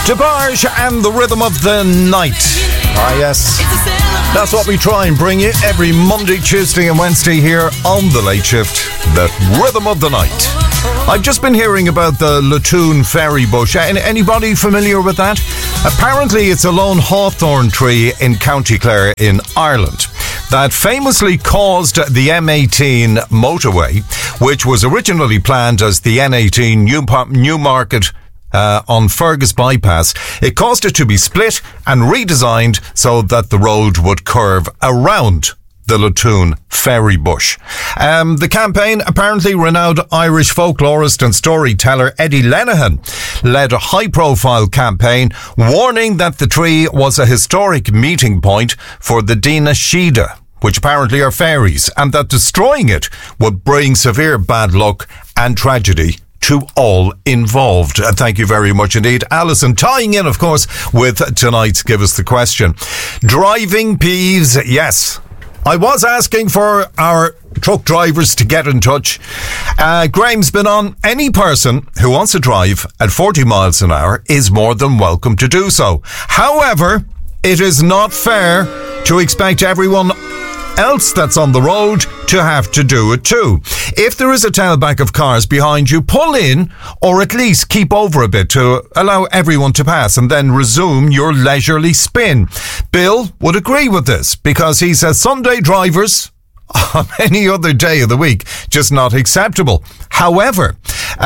DeBarge and the Rhythm of the Night. Ah, yes. That's what we try and bring you every Monday, Tuesday and Wednesday here on The Late Shift. The Rhythm of the Night. I've just been hearing about the Latoon fairy bush. Anybody familiar with that? Apparently it's a lone hawthorn tree in County Clare in Ireland that famously caused the M18 motorway, which was originally planned as the N18 Newmarket on Fergus Bypass. It caused it to be split and redesigned so that the road would curve around the Latoon fairy bush. The campaign, apparently renowned Irish folklorist and storyteller Eddie Lenihan led a high-profile campaign warning that the tree was a historic meeting point for the Dina Shida, which apparently are fairies, and that destroying it would bring severe bad luck and tragedy to all involved. Thank you very much indeed, Alison. Tying in, of course, with tonight's Give Us the Question. Driving peeves, yes. I was asking for our truck drivers to get in touch. Graham's been on. Any person who wants to drive at 40 miles an hour is more than welcome to do so. However, it is not fair to expect everyone else that's on the road to have to do it too. If there is a tailback of cars behind you, pull in or at least keep over a bit to allow everyone to pass and then resume your leisurely spin. Bill would agree with this because he says Sunday drivers on any other day of the week just not acceptable. However,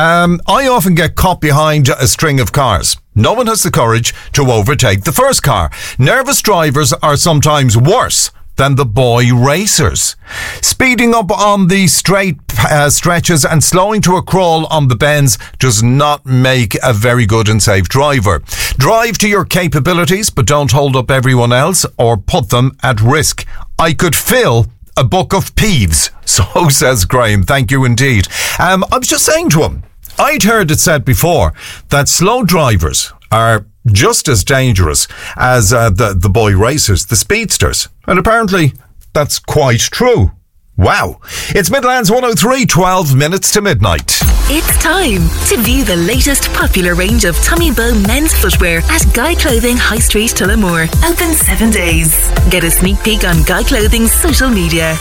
I often get caught behind a string of cars. No one has the courage to overtake the first car. Nervous drivers are sometimes worse than the boy racers. Speeding up on the straight stretches and slowing to a crawl on the bends does not make a very good and safe driver. Drive to your capabilities, but don't hold up everyone else or put them at risk. I could fill a book of peeves. So says Graham. Thank you indeed. I was just saying to him, I'd heard it said before that slow drivers are just as dangerous as the boy racers, the speedsters. And apparently that's quite true. Wow. It's Midlands 103, 12 minutes to midnight. It's time to view the latest popular range of Tommy Bow men's footwear at Guy Clothing High Street, Tullamore. Open 7 days. Get a sneak peek on Guy Clothing's social media.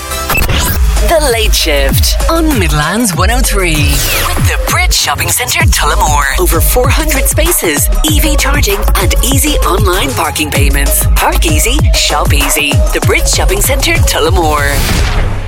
The Late Shift on Midlands 103 with the Bridge Shopping Centre Tullamore. Over 400 spaces, EV charging and easy online parking payments. Park easy, shop easy. The Bridge Shopping Centre Tullamore.